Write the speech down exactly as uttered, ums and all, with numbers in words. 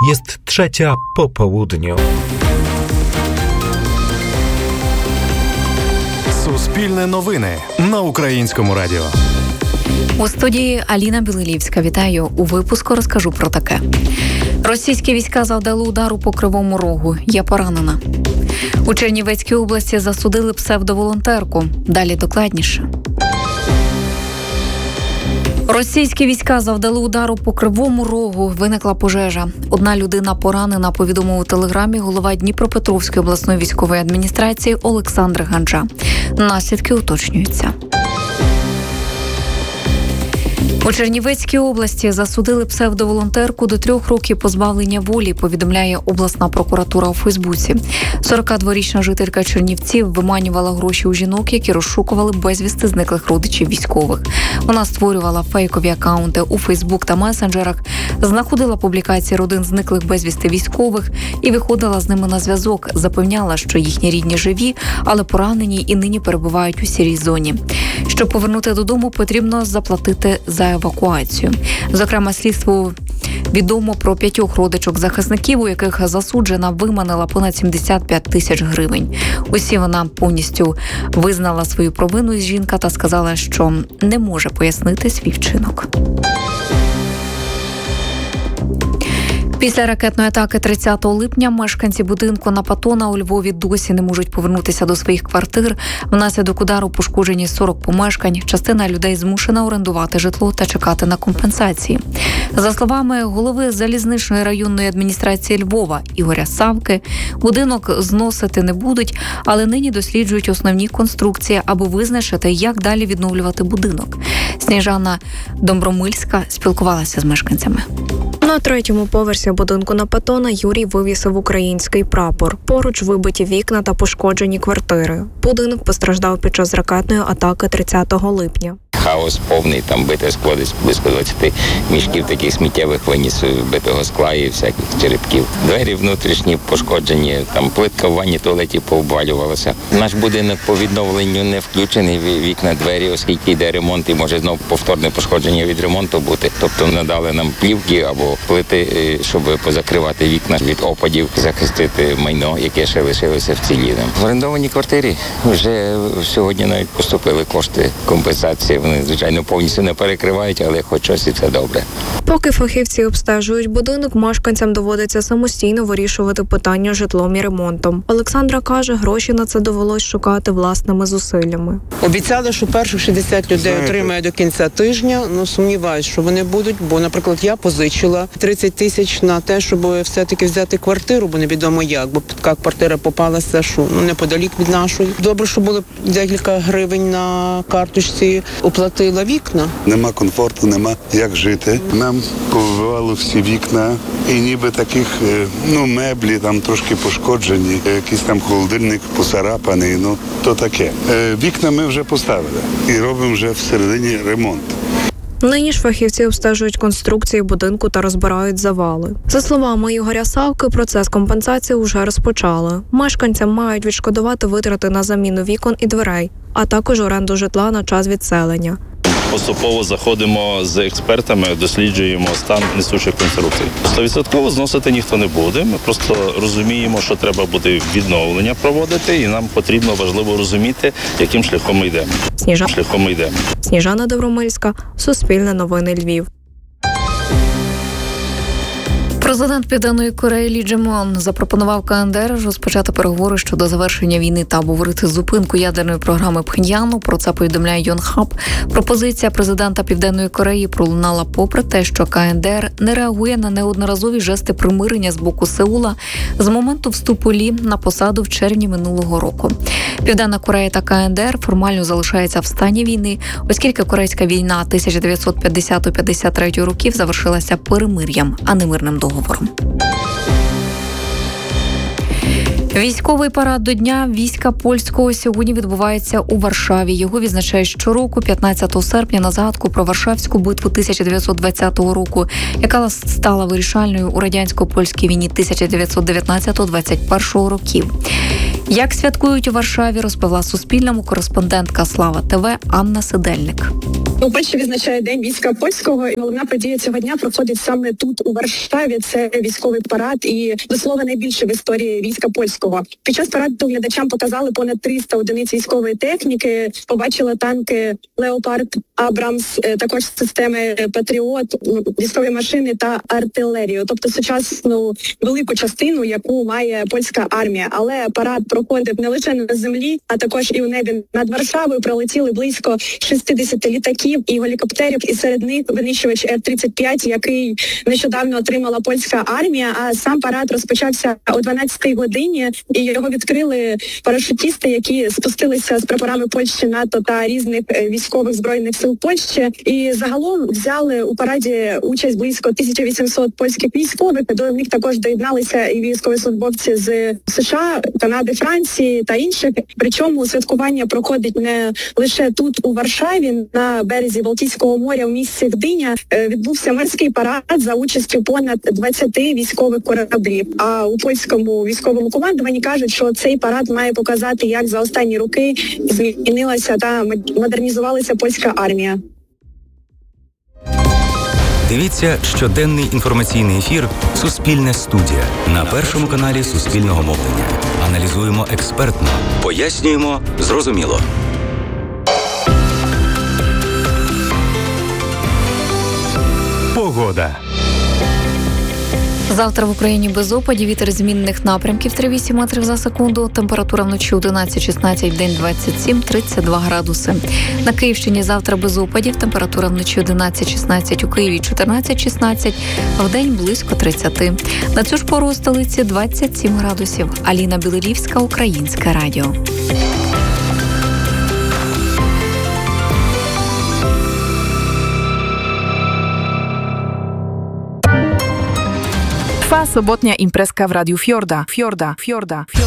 Jest trzecia po południu. Суспільне новини на Українському радіо. У студії Аліна Білилівська. Вітаю. У випуску розкажу про таке. Російські війська завдали удару по Кривому Рогу. Є поранена. У Чернівецькій області засудили псевдоволонтерку. Далі докладніше. Російські війська завдали удару по Кривому Рогу. Виникла пожежа. Одна людина поранена, повідомив у телеграмі голова Дніпропетровської обласної військової адміністрації Олександр Ганджа. Наслідки уточнюються. У Чернівецькій області засудили псевдоволонтерку до трьох років позбавлення волі, повідомляє обласна прокуратура у Фейсбуці. сорокадворічна жителька Чернівців виманювала гроші у жінок, які розшукували безвісти зниклих родичів військових. Вона створювала фейкові акаунти у Фейсбук та месенджерах, знаходила публікації родин зниклих безвісти військових і виходила з ними на зв'язок. Запевняла, що їхні рідні живі, але поранені і нині перебувають у сірій зоні. Щоб повернути додому, потрібно заплатити за евакуацію. Зокрема, слідству відомо про п'ятьох родичок захисників, у яких засуджена виманила понад сімдесят п'ять тисяч гривень. Усі вона повністю визнала свою провину із жінка та сказала, що не може пояснити свій вчинок. Після ракетної атаки тридцятого липня мешканці будинку на Патона у Львові досі не можуть повернутися до своїх квартир. Внаслідок удару пошкоджені сорок помешкань. Частина людей змушена орендувати житло та чекати на компенсації. За словами голови залізничної районної адміністрації Львова Ігоря Савки, будинок зносити не будуть, але нині досліджують основні конструкції, аби визначити, як далі відновлювати будинок. Сніжана Домбромильська спілкувалася з мешканцями. На третьому поверсі будинку на Патона Юрій вивісив український прапор. Поруч вибиті вікна та пошкоджені квартири. Будинок постраждав під час ракетної атаки тридцятого липня. Хаос повний, там бите скло, десь близько двадцять мішків таких сміттєвих виніс, битого скла і всяких черепків. Двері внутрішні пошкоджені, там плитка в ванні, туалеті пообвалювалася. Наш будинок по відновленню не включений, вікна, двері, оскільки йде ремонт і може знову повторне пошкодження від ремонту бути. Тобто надали нам плівки або плити, щоб позакривати вікна від опадів, захистити майно, яке ще лишилося вцілілим. В орендованій квартирі вже сьогодні навіть поступили кошти компенсації. Вони, звичайно, повністю не перекривають, але хоч щось і це добре. Поки фахівці обстежують будинок, мешканцям доводиться самостійно вирішувати питання з житлом і ремонтом. Олександра каже, гроші на це довелось шукати власними зусиллями. Обіцяли, що перших шістдесят людей отримає до кінця тижня. Ну, сумніваюсь, що вони будуть, бо, наприклад, я позичила тридцять тисяч на те, щоб все-таки взяти квартиру, бо невідомо як, бо така квартира попалася, що ну, неподалік від нашої. Добре, що було декілька гривень на карточці, оплатила вікна. Нема комфорту, нема як жити. Нам повибивало всі вікна і ніби таких, ну, меблі там трошки пошкоджені, якийсь там холодильник поцарапаний, ну, то таке. Вікна ми вже поставили і робимо вже всередині ремонт. Нині ж фахівці обстежують конструкції будинку та розбирають завали. За словами Ігоря Савки, процес компенсації вже розпочали. Мешканцям мають відшкодувати витрати на заміну вікон і дверей, а також оренду житла на час відселення. Поступово заходимо з експертами, досліджуємо стан несучих конструкцій. сто відсотків зносити ніхто не буде. Ми просто розуміємо, що треба буде відновлення проводити, і нам потрібно важливо розуміти, яким шляхом ми йдемо. Сніжа... Шляхом ми йдемо. Сніжана Добромильська, Суспільне новини Львів. Президент Південної Кореї Лі Дже-мон запропонував Ка Ен Де Ер розпочати переговори щодо завершення війни та обговорити зупинку ядерної програми Пхеньяну. Про це повідомляє Йонхап. Пропозиція президента Південної Кореї пролунала попри те, що Ка Ен Де Ер не реагує на неодноразові жести примирення з боку Сеула з моменту вступу Лі на посаду в червні минулого року. Південна Корея та Ка Ен Де Ер формально залишаються в стані війни, оскільки Корейська війна тисяча дев'ятсот п'ятдесятого - п'ятдесят третього років завершилася перемир'ям, а не мирним договором. Військовий парад до Дня війська польського сьогодні відбувається у Варшаві. Його відзначають щороку п'ятнадцятого серпня на згадку про Варшавську битву тисяча дев'ятсот двадцятого року, яка стала вирішальною у радянсько-польській війні тисяча дев'ятсот дев'ятнадцятого - двадцять першого років. Як святкують у Варшаві, розповіла Суспільному кореспондентка Слава ТВ Анна Сидельник. У Польщі відзначає День війська польського, і головна подія цього дня проходить саме тут, у Варшаві. Це військовий парад і, до слова, найбільше в історії війська польського. Під час параду глядачам показали понад триста одиниць військової техніки, побачили танки «Леопард», «Абрамс», також системи «Патріот», військові машини та артилерію. Тобто сучасну велику частину, яку має польська армія. Але парад проходив не лише на землі, а також і у небі. Над Варшавою пролетіли близько шістдесят літаків і гелікоптерів, і серед них винищувач Ер тридцять п'ять, який нещодавно отримала польська армія. А сам парад розпочався о дванадцятій годині, і його відкрили парашутісти, які спустилися з прапорами Польщі, НАТО та різних військових збройних сил Польщі. І загалом взяли у параді участь близько тисяча вісімсот польських військових. До них також доєдналися і військовослужбовці з США, Канади, Франції та інших. Причому святкування проходить не лише тут, у Варшаві. На березі Балтійського моря в місті Гдиня відбувся морський парад за участю понад двадцяти військових кораблів. А у польському військовому командуванні кажуть, що цей парад має показати, як за останні роки змінилася та модернізувалася польська армія. Дивіться щоденний інформаційний ефір «Суспільне студія» на Першому каналі Суспільного мовлення. Аналізуємо експертно, пояснюємо зрозуміло. Погода. Завтра в Україні без опадів, вітер змінних напрямків три цілих вісім метрів за секунду, температура вночі одинадцять шістнадцять, день двадцять сім тридцять два градуси. На Київщині завтра без опадів, температура вночі одинадцять шістнадцять, у Києві чотирнадцять шістнадцять, в день близько тридцять. На цю ж пору у столиці двадцять сім градусів. Аліна Білорівська, Українське радіо. Trwa sobotnia imprezka w Radiu Fiorda. Fiorda, Fiorda, Fiorda.